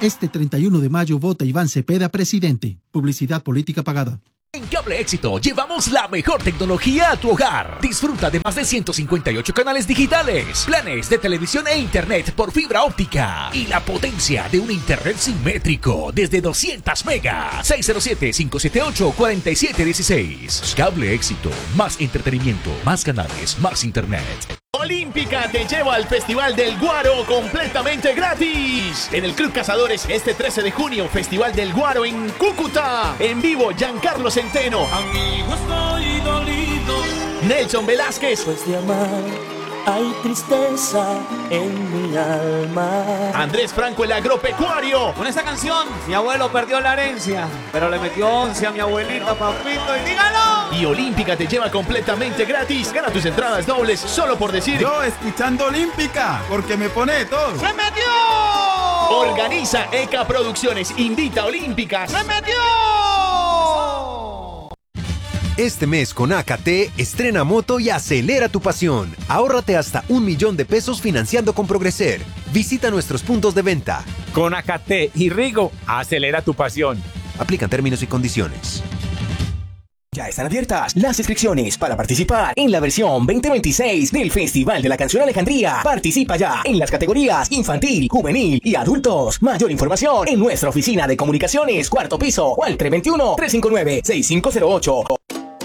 Este 31 de mayo vota Iván Cepeda presidente. Publicidad política pagada. En Cable Éxito llevamos la mejor tecnología a tu hogar. Disfruta de más de 158 canales digitales, planes de televisión e internet por fibra óptica y la potencia de un internet simétrico desde 200 megas. 607-578-4716. Cable Éxito. Más entretenimiento, más canales, más internet. Olímpica te lleva al Festival del Guaro completamente gratis. En el Club Cazadores este 13 de junio, Festival del Guaro en Cúcuta. En vivo, Giancarlo Centeno. Amigo, estoy dolido. Nelson Velázquez. Pues de amar hay tristeza en mi alma. Andrés Franco, el agropecuario. Con esta canción, mi abuelo perdió la herencia, pero le metió 11 a mi abuelita, papito, y dígalo. Y Olímpica te lleva completamente gratis. Gana tus entradas dobles solo por decir: yo escuchando Olímpica, porque me pone todo. ¡Se metió! Organiza ECA Producciones, invita a Olímpica. ¡Se metió! Este mes con AKT, estrena moto y acelera tu pasión. Ahórrate hasta 1 millón de pesos financiando con Progreser. Visita nuestros puntos de venta. Con AKT y Rigo, acelera tu pasión. Aplican términos y condiciones. Ya están abiertas las inscripciones para participar en la versión 2026 del Festival de la Canción Alejandría. Participa ya en las categorías infantil, juvenil y adultos. Mayor información en nuestra oficina de comunicaciones, 4º piso, o al 321-359-6508.